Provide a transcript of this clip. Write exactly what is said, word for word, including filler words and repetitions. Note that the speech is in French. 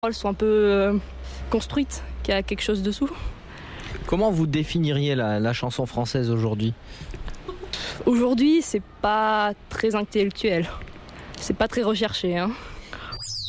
Elles sont un peu euh, construites, qu'il y a quelque chose dessous. Comment vous définiriez la, la chanson française aujourd'hui ? Aujourd'hui, c'est pas très intellectuel. C'est pas très recherché, hein.